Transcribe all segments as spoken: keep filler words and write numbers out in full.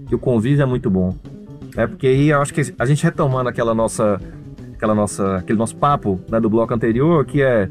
que o convívio é muito bom. É porque aí eu acho que a gente retomando aquela nossa, aquela nossa, aquele nosso papo, né, do bloco anterior, que é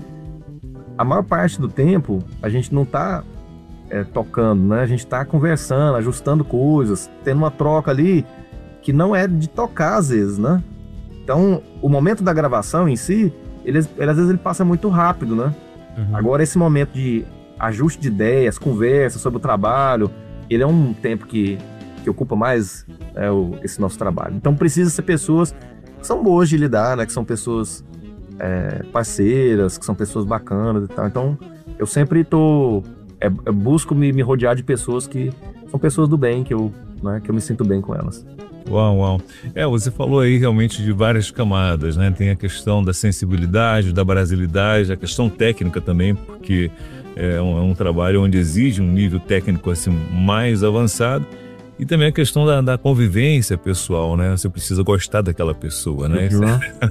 a maior parte do tempo a gente não tá é, tocando, né? A gente tá conversando, ajustando coisas, tendo uma troca ali que não é de tocar às vezes, né? Então, o momento da gravação em si, ele, ele às vezes ele passa muito rápido, né? Uhum. Agora, esse momento de ajuste de ideias, conversa sobre o trabalho, ele é um tempo que, que ocupa mais é, o, esse nosso trabalho. Então, precisa ser pessoas que são boas de lidar, né? Que são pessoas é, parceiras, que são pessoas bacanas e tal. Então, eu sempre tô... É, eu busco me, me rodear de pessoas que são pessoas do bem, que eu, né, que eu me sinto bem com elas. Uau, uau. É, você falou aí realmente de várias camadas, né? Tem a questão da sensibilidade, da brasilidade, a questão técnica também, porque é um, é um trabalho onde exige um nível técnico assim mais avançado, e também a questão da, da convivência pessoal, né? Você precisa gostar daquela pessoa, né? Isso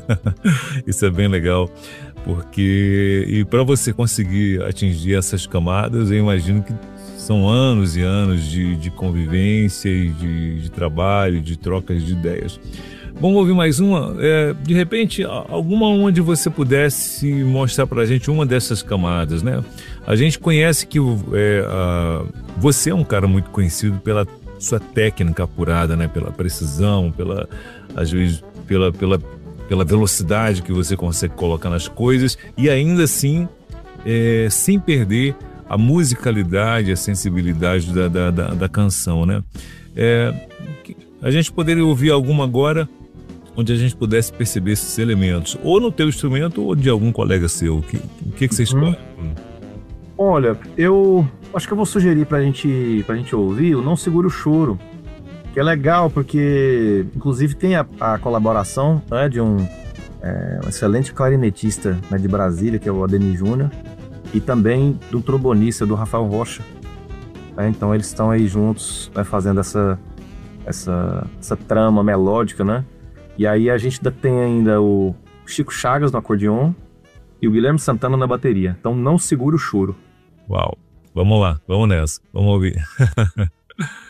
é, isso é bem legal, porque e para você conseguir atingir essas camadas, eu imagino que são anos e anos de, de convivência e de, de trabalho, de trocas de ideias. Vamos ouvir mais uma? É, de repente, alguma onde você pudesse mostrar para a gente uma dessas camadas, né? A gente conhece que é, a, você é um cara muito conhecido pela sua técnica apurada, né? Pela precisão, pela, às vezes, pela, pela, pela velocidade que você consegue colocar nas coisas e ainda assim, é, sem perder a musicalidade, a sensibilidade da, da, da, da canção, né? É, a gente poderia ouvir alguma agora onde a gente pudesse perceber esses elementos, ou no teu instrumento ou de algum colega seu. O que, o que, que você escolhe? Uhum. Olha, eu acho que eu vou sugerir pra gente, pra gente ouvir o Não Segure o Choro, que é legal porque, inclusive, tem a, a colaboração, né, de um, é, um excelente clarinetista, né, de Brasília, que é o Ademir Júnior, e também do trombonista, do Rafael Rocha. É, então eles estão aí juntos, né, fazendo essa, essa, essa trama melódica, né? E aí a gente ainda tem ainda o Chico Chagas no acordeon e o Guilherme Santana na bateria. Então Não Segure o Choro. Uau, vamos lá, vamos nessa, vamos ouvir.